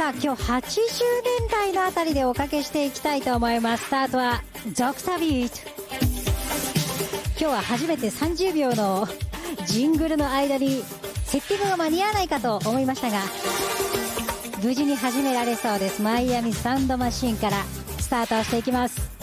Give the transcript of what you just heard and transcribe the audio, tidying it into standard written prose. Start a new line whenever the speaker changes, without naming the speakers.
今日80年代のあたりでおかけしていきたいと思います。スタートはドクタービート。今日は初めて30秒のジングルの間にセッティングが間に合わないかと思いましたが、無事に始められそうです。マイアミサウンドマシンからスタートしていきます。